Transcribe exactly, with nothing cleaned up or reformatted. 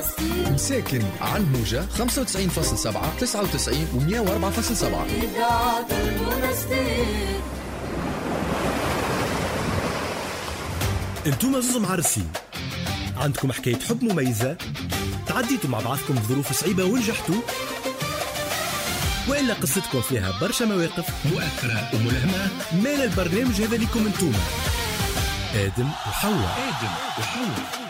مساكن عن موجة خمسة وتسعين فاصلة سبعة تسعة وتسعين و مية وأربعة فاصلة سبعة. انتم زوز معرسين، عندكم حكاية حب مميزة، تعديتوا مع بعضكم ظروف صعيبة ونجحتوا، وإلا قصتكم فيها برشا مواقف مؤثرة وملهمة. مال البرنامج هذا لكم انتم، آدم وحواء. آدم وحواء.